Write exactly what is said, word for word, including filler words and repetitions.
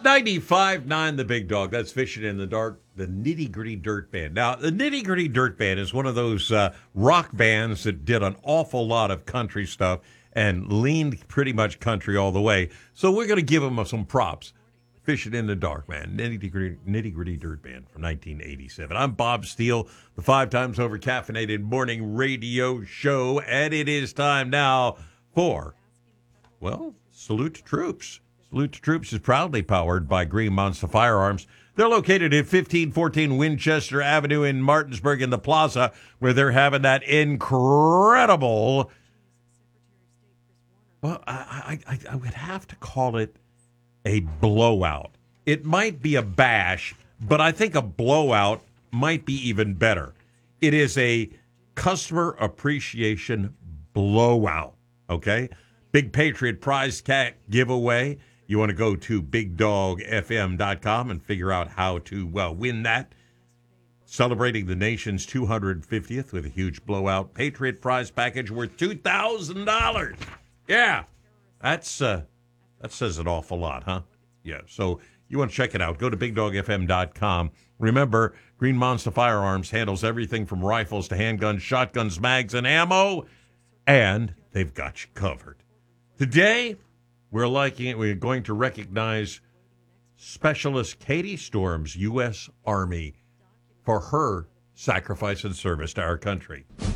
ninety-five point nine The Big Dog. That's Fishing in the Dark, the Nitty Gritty Dirt Band. Now, the Nitty Gritty Dirt Band is one of those uh, rock bands that did an awful lot of country stuff and leaned pretty much country all the way. So we're going to give them some props. Fishing in the Dark, man. Nitty Gritty, Nitty Gritty Dirt Band from nineteen eighty-seven. I'm Bob Steele, the five times over caffeinated morning radio show, and it is time now for, well, Salute to Troops. Salute to Troops is proudly powered by Green Monster Firearms. They're located at fifteen fourteen Winchester Avenue in Martinsburg in the Plaza, where they're having that incredible, well, I, I, I would have to call it a blowout. It might be a bash, but I think a blowout might be even better. It is a customer appreciation blowout, okay? Big Patriot Prize Cat giveaway. You want to go to big dog f m dot com and figure out how to, well, win that. Celebrating the nation's two hundred fiftieth with a huge blowout Patriot Prize package worth two thousand dollars. Yeah, that's uh, that says an awful lot, huh? Yeah, so you want to check it out. Go to big dog f m dot com. Remember, Green Monster Firearms handles everything from rifles to handguns, shotguns, mags, and ammo, and they've got you covered. Today, we're liking it. We're going to recognize Specialist Katie Storms, U S Army, for her sacrifice and service to our country.